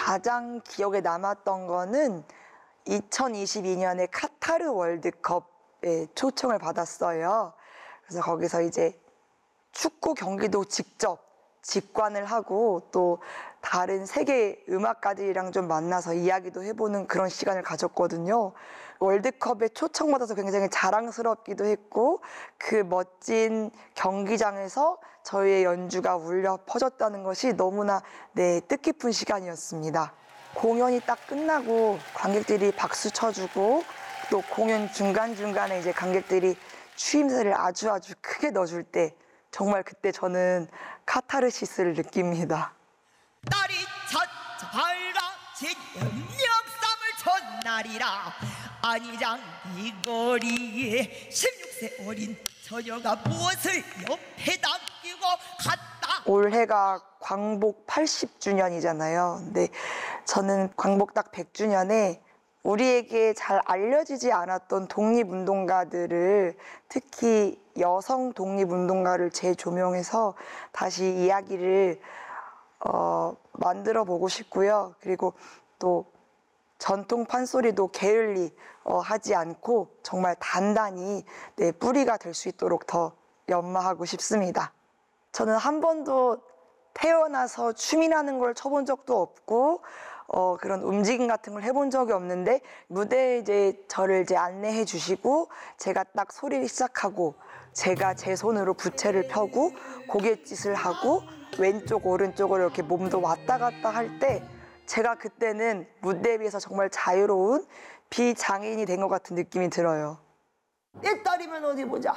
가장 기억에 남았던 거는 2022년에 카타르 월드컵에 초청을 받았어요. 그래서 거기서 이제 축구 경기도 직접 직관을 하고 또 다른 세계 음악가들이랑 좀 만나서 이야기도 해보는 그런 시간을 가졌거든요. 월드컵에 초청받아서 굉장히 자랑스럽기도 했고 그 멋진 경기장에서 저희의 연주가 울려 퍼졌다는 것이 너무나 뜻깊은 시간이었습니다. 공연이 딱 끝나고 관객들이 박수 쳐주고 또 공연 중간중간에 이제 관객들이 추임새를 아주 크게 넣어줄 때 정말 그때 저는 카타르시스를 느낍니다. 딸이 첫 밝아진 영역삼을 첫날이라 안이장 이 거리에 16세 어린 처녀가 무엇을 옆에 당기고 갔다. 올해가 광복 80주년이잖아요. 근데 저는 광복 딱 100주년에 우리에게 잘 알려지지 않았던 독립운동가들을, 특히 여성 독립운동가를 재조명해서 다시 이야기를 만들어 보고 싶고요. 그리고 또 전통 판소리도 게을리 하지 않고 정말 단단히 뿌리가 될 수 있도록 더 연마하고 싶습니다. 저는 한 번도 태어나서 춤이라는 걸 춰본 적도 없고 그런 움직임 같은 걸 해본 적이 없는데 무대에 이제 저를 이제 안내해 주시고 제가 딱 소리를 시작하고 제가 제 손으로 부채를 펴고 고갯짓을 하고 왼쪽 오른쪽으로 이렇게 몸도 왔다 갔다 할 때 제가 그때는 무대에 비해서 정말 자유로운 비장애인이 된 것 같은 느낌이 들어요. 내 딸이면 어디 보자.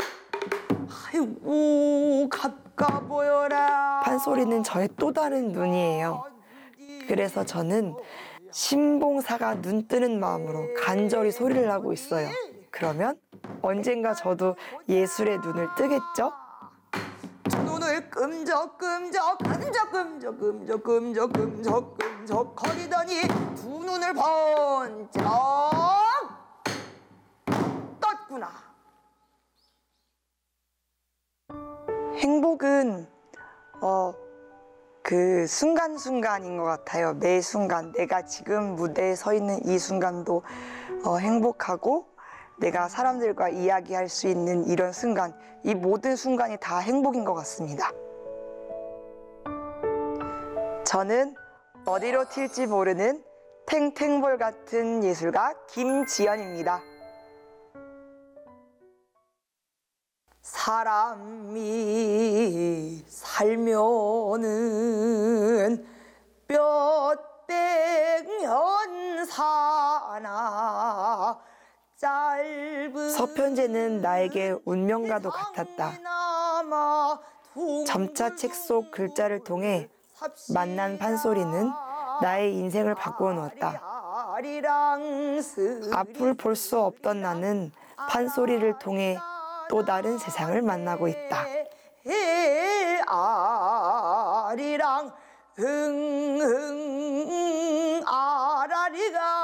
아이고 가까 보여라. 판소리는 저의 또 다른 눈이에요. 그래서 저는 신봉사가 눈 뜨는 마음으로 간절히 소리를 하고 있어요. 그러면 언젠가 저도 예술의 눈을 뜨겠죠? 두 눈을 끔적끔적 거리더니 두 눈을 번쩍 떴구나. 행복은 그 순간순간인 것 같아요. 매 순간 내가 지금 무대에 서 있는 이 순간도 행복하고 내가 사람들과 이야기할 수 있는 이런 순간, 이 모든 순간이 다 행복인 것 같습니다. 저는 어디로 튈지 모르는 탱탱볼 같은 예술가 김지연입니다. 사람이 살면은 뼈대면 사나 짧은 서편제는 나에게 운명과도 같았다. 점자 책 속 글자를 통해 만난 판소리는 나의 인생을 바꾸어 놓았다. 앞을 볼 수 없던 나는 판소리를 통해 또 다른 세상을 만나고 있다. 아리랑 아라리가